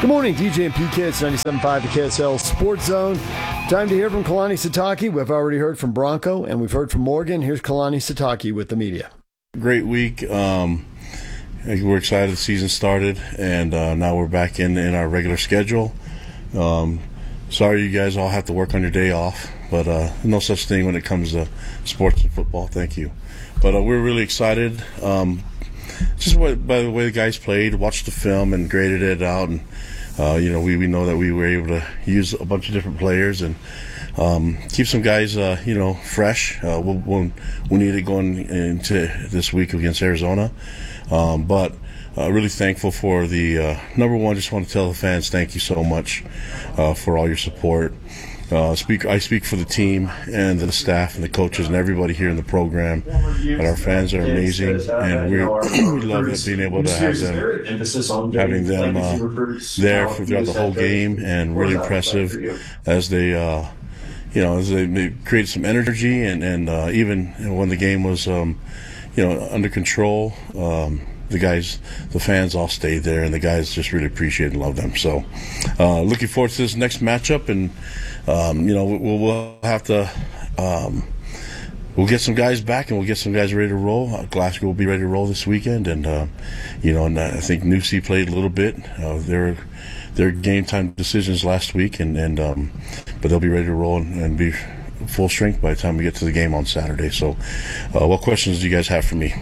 Good morning, DJ and PK. It's 97.5 the KSL Sports Zone. Time to hear from Kalani Sitake. We've already heard from Bronco, and we've heard from Morgan. Here's Kalani Sitake with the media. Great week. We're excited the season started, and now we're back in our regular schedule. Sorry you guys all have to work on your day off, but no such thing when it comes to sports and football. Thank you. But we're really excited. Just by the way the guys played, watched the film and graded it out, and we know that we were able to use a bunch of different players and keep some guys fresh. We'll need it going into this week against Arizona, but really thankful for the number one. Just want to tell the fans thank you so much for all your support. I speak for the team and the staff and the coaches and everybody here in the program. And our fans are amazing, and we love it being able to have them, having them there throughout the whole game, and really impressive as they created some energy, and even when the game was under control. The fans all stayed there, and the guys just really appreciate and love them. So, looking forward to this next matchup, and we'll have to we'll get some guys back, and we'll get some guys ready to roll. Glasgow will be ready to roll this weekend, and and I think Newsy played a little bit. Their game time decisions last week, but they'll be ready to roll and be full strength by the time we get to the game on Saturday. So, what questions do you guys have for me?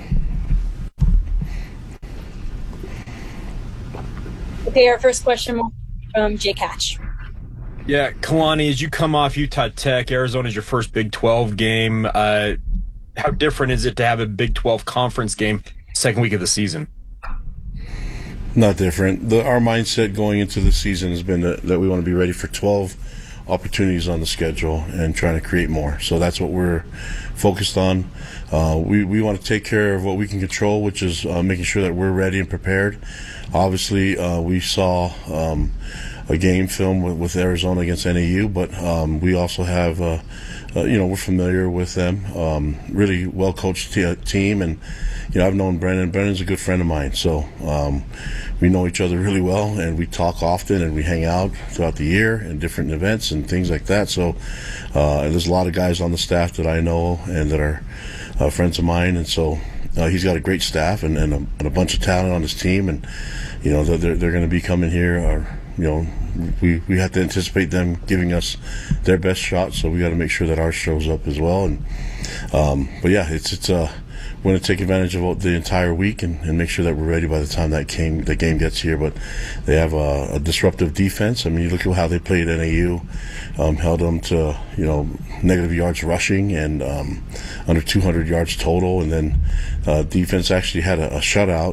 Okay, our first question from Jake Hatch. Yeah, Kalani, as you come off Utah Tech, Arizona's your first Big 12 game. How different is it to have a Big 12 conference game second week of the season? Not different. Our mindset going into the season has been that we want to be ready for 12 opportunities on the schedule and trying to create more. So that's what we're focused on. We want to take care of what we can control, which is making sure that we're ready and prepared. Obviously, we saw a game film with Arizona against NAU, but we also have, we're familiar with them. Really well-coached team, and I've known Brennan. Brennan's a good friend of mine, so we know each other really well, and we talk often, and we hang out throughout the year and different events and things like that. So there's a lot of guys on the staff that I know and that are friends of mine, and so he's got a great staff and a bunch of talent on his team, and they're going to be coming here. We have to anticipate them giving us their best shot, so we got to make sure that ours shows up as well. And but yeah, it's we're going to take advantage of the entire week and make sure that we're ready by the time the game gets here. But they have a disruptive defense. I mean, you look at how they played NAU, held them to negative yards rushing and under 200 yards total, and then defense actually had a shutout.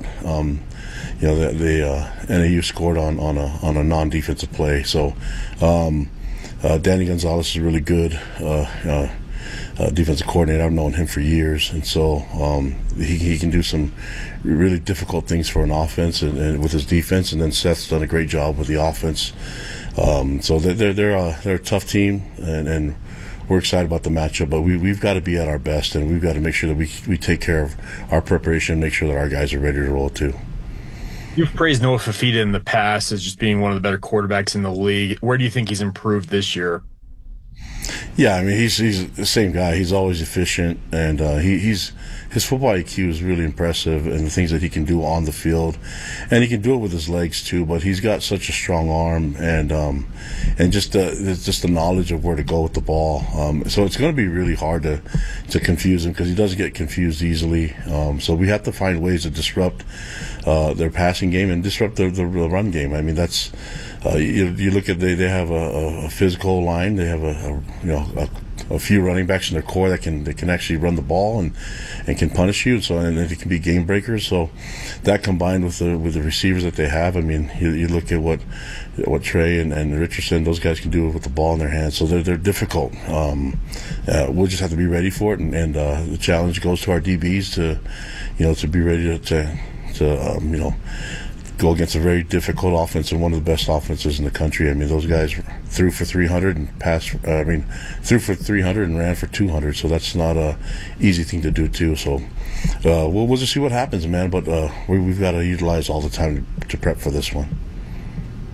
The NAU scored on a non-defensive play. So Danny Gonzalez is really good defensive coordinator. I've known him for years, and so he can do some really difficult things for an offense and with his defense. And then Seth's done a great job with the offense. So they're a tough team, and we're excited about the matchup. But we've got to be at our best, and we've got to make sure that we take care of our preparation and make sure that our guys are ready to roll too. You've praised Noah Fifita in the past as just being one of the better quarterbacks in the league. Where do you think he's improved this year? Yeah, I mean, he's the same guy. He's always efficient, and his football IQ is really impressive, and the things that he can do on the field, and he can do it with his legs too. But he's got such a strong arm, and just the knowledge of where to go with the ball. So it's going to be really hard to confuse him, because he doesn't get confused easily. So we have to find ways to disrupt their passing game and disrupt the run game. I mean, that's you look at they have a physical line. They have a few running backs in their core that can actually run the ball and can punish you. So and they can be game breakers. So that combined with the receivers that they have, I mean, you look at what Trey and Richardson, those guys can do with the ball in their hands. So they're difficult. We'll just have to be ready for it, and the challenge goes to our DBs to be ready to go against a very difficult offense and one of the best offenses in the country. I mean, those guys threw for 300 and threw for 300 and ran for 200. So that's not a easy thing to do too. So we'll just see what happens, man. But we've got to utilize all the time to prep for this one.